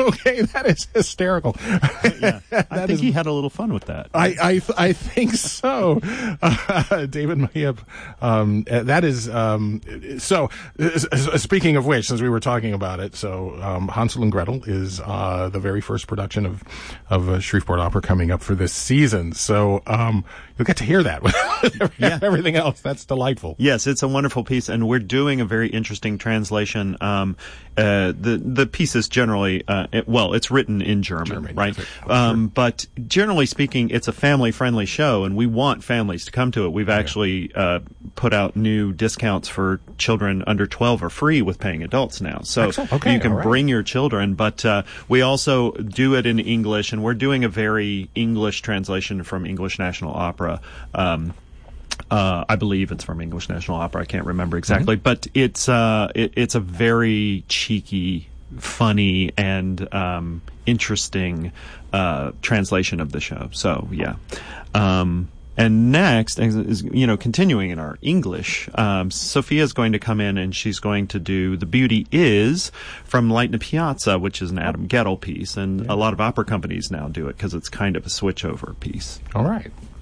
Okay, that is hysterical. Yeah. I think he had a little fun with that. I think so. David Mayeb, that is, so, speaking of which, since we were talking about it, so, Hansel and Gretel is, the very first production of Shreveport Opera coming up for this season. So, you'll get to hear that with everything else. That's delightful. Yes, it's a wonderful piece, and we're doing a very interesting translation. The piece is generally, it's written in German, right? But generally speaking, it's a family-friendly show, and we want families to come to it. We've actually put out new discounts for children under 12 are free with paying adults now. So you can bring your children, but we also do it in English, and we're doing a very English translation from English National Opera. I believe it's from English National Opera. I can't remember exactly, but it's a very cheeky, funny, and interesting translation of the show. So yeah. And next is, continuing in our English, Sophia's going to come in and she's going to do The Beauty Is from Light in the Piazza, which is an Adam Gettle piece. And a lot of opera companies now do it because it's kind of a switchover piece. All right.